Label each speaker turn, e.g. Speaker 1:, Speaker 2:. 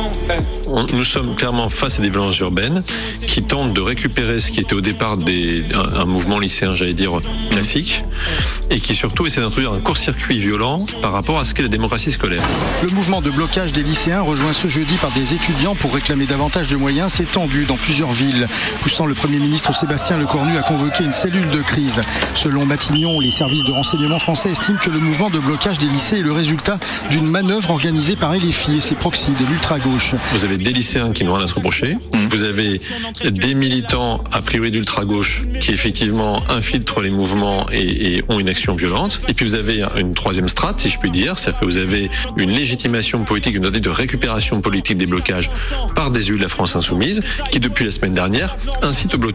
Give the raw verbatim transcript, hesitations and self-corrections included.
Speaker 1: On, nous sommes clairement face à des violences urbaines qui tentent de récupérer ce qui était au départ des, un, un mouvement lycéen, j'allais dire, classique, et qui surtout essaie d'introduire un court-circuit violent par rapport à ce qu'est la démocratie scolaire.
Speaker 2: Le mouvement de blocage des lycéens, rejoint ce jeudi par des étudiants pour réclamer davantage de moyens, s'est tendu dans plusieurs villes, poussant le Premier ministre Sébastien Lecornu à convoquer une cellule de crise. Selon Matignon, les services de renseignement français estiment que le mouvement de blocage des lycées est le résultat d'une manœuvre organisée par L F I et ses proxys de l'ultra-gauche.
Speaker 1: Vous avez des lycéens qui n'ont rien à se reprocher. Mmh. Vous avez des militants, a priori d'ultra-gauche, qui effectivement infiltrent les mouvements et, et ont une action violente. Et puis vous avez une troisième strate, si je puis dire, c'est-à-dire que vous avez une légitimation politique, une tentative de récupération politique des blocages par des élus de la France insoumise, qui depuis la semaine dernière incitent au blocage.